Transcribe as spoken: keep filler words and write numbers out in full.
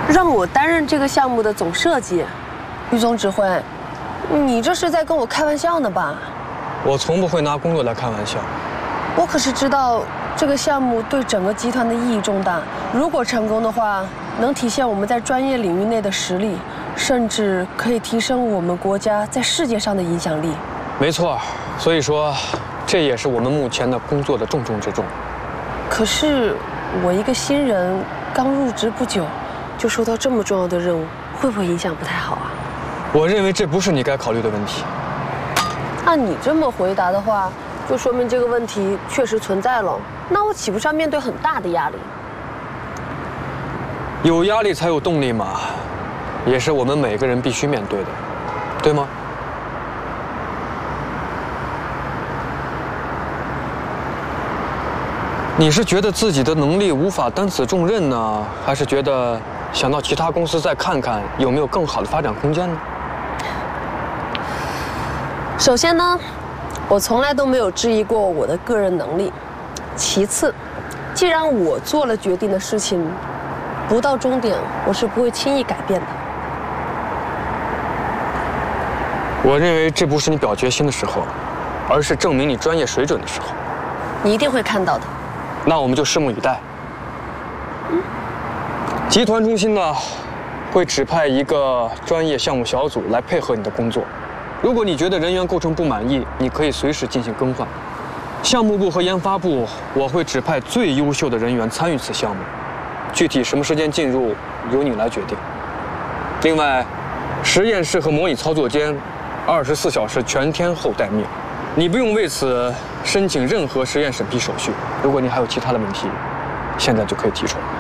让我担任这个项目的总设计。于总指挥，你这是在跟我开玩笑呢吧？ 我从不会拿工作来开玩笑。 我可是知道这个项目对整个集团的意义重大，如果成功的话，能体现我们在专业领域内的实力，甚至可以提升我们国家在世界上的影响力。 没错，所以说，这也是我们目前的工作的重中之重。 可是我一个新人，刚入职不久，就收到这么重要的任务，会不会影响不太好啊？ 我认为这不是你该考虑的问题。 按你这么回答的话，就说明这个问题确实存在了。那我岂不是要面对很大的压力？ 有压力才有动力嘛，也是我们每个人必须面对的，对吗？你是觉得自己的能力无法担此重任呢，还是觉得想到其他公司再看看有没有更好的发展空间呢？ 首先呢，我从来都没有质疑过我的个人能力。其次，既然我做了决定的事情，不到终点，我是不会轻易改变的。 我认为这不是你表决心的时候，而是证明你专业水准的时候。 你一定会看到的。 那我们就拭目以待。嗯，集团中心呢，会指派一个专业项目小组来配合你的工作。如果你觉得人员构成不满意，你可以随时进行更换。项目部和研发部，我会指派最优秀的人员参与此项目。具体什么时间进入，由你来决定。另外，实验室和模拟操作间，二十四小时全天候待命。你不用为此申请任何实验审批手续。如果你还有其他的问题，现在就可以提出来。